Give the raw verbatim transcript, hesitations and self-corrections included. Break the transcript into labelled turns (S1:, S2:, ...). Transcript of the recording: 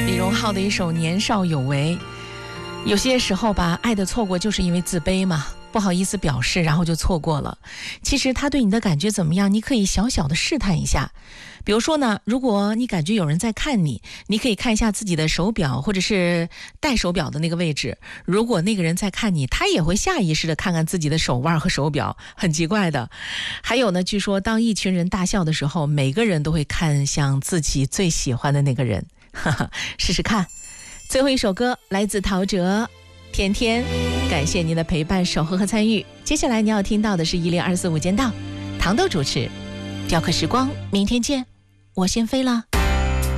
S1: 李荣浩的一首《年少有为》。有些时候吧，爱的错过就是因为自卑嘛，不好意思表示，然后就错过了。其实他对你的感觉怎么样，你可以小小的试探一下。比如说呢，如果你感觉有人在看你，你可以看一下自己的手表或者是戴手表的那个位置。如果那个人在看你，他也会下意识的看看自己的手腕和手表，很奇怪的。还有呢，据说当一群人大笑的时候，每个人都会看向自己最喜欢的那个人。哈哈，试试看。最后一首歌来自陶喆，天天，感谢您的陪伴、守候和参与。接下来你要听到的是一零二四无间道，糖豆主持，雕刻时光，明天见，我先飞了。